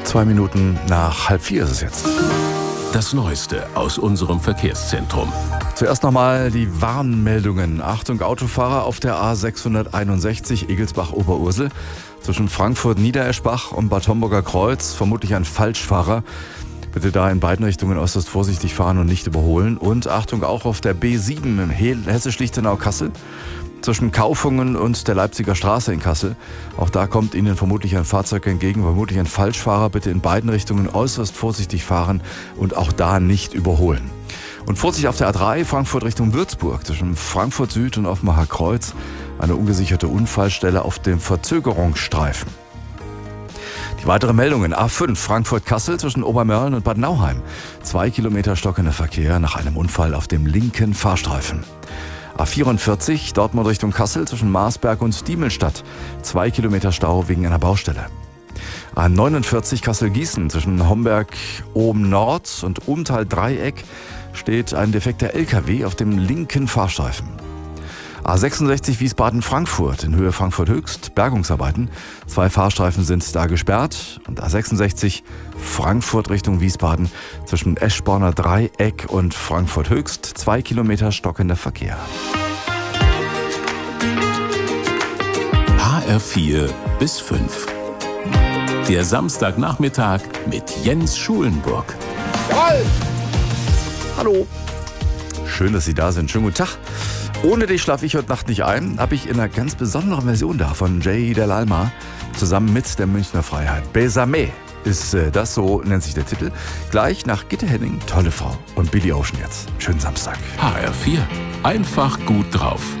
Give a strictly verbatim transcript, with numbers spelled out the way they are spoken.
Zwei Minuten nach halb vier ist es jetzt. Das Neueste aus unserem Verkehrszentrum. Zuerst nochmal die Warnmeldungen. Achtung, Autofahrer auf der A sechshunderteinundsechzig Egelsbach-Oberursel. Zwischen Frankfurt-Niedereschbach und Bad Homburger Kreuz. Vermutlich ein Falschfahrer. Bitte da in beiden Richtungen äußerst vorsichtig fahren und nicht überholen. Und Achtung auch auf der B sieben im Hessisch-Lichtenau-Kassel. Zwischen Kaufungen und der Leipziger Straße in Kassel. Auch da kommt Ihnen vermutlich ein Fahrzeug entgegen, vermutlich ein Falschfahrer. Bitte in beiden Richtungen äußerst vorsichtig fahren und auch da nicht überholen. Und Vorsicht auf der A drei, Frankfurt Richtung Würzburg, zwischen Frankfurt Süd und Offenbacher Kreuz. Eine ungesicherte Unfallstelle auf dem Verzögerungsstreifen. Die weitere Meldungen: A fünf, Frankfurt-Kassel zwischen Obermörlen und Bad Nauheim. Zwei Kilometer stockender Verkehr nach einem Unfall auf dem linken Fahrstreifen. A vierundvierzig, Dortmund Richtung Kassel zwischen Marsberg und Diemelstadt. Zwei Kilometer Stau wegen einer Baustelle. A neunundvierzig, Kassel-Gießen zwischen Homberg oben Nord und Umtal-Dreieck steht ein defekter L K W auf dem linken Fahrstreifen. A sechsundsechzig, Wiesbaden-Frankfurt in Höhe Frankfurt-Höchst, Bergungsarbeiten. Zwei Fahrstreifen sind da gesperrt. Und A sechsundsechzig, Frankfurt Richtung Wiesbaden zwischen Eschborner Dreieck und Frankfurt-Höchst. Zwei Kilometer stockender Verkehr. H R vier bis fünf. Der Samstagnachmittag mit Jens Schulenburg. Jawohl! Hallo. Schön, dass Sie da sind. Schönen guten Tag. Ohne dich schlafe ich heute Nacht nicht ein, habe ich in einer ganz besonderen Version da von Jay Delalma zusammen mit der Münchner Freiheit. Besame ist äh, das, so nennt sich der Titel. Gleich nach Gitte Henning, Tolle Frau und Billy Ocean jetzt. Schönen Samstag. H R vier. Einfach gut drauf.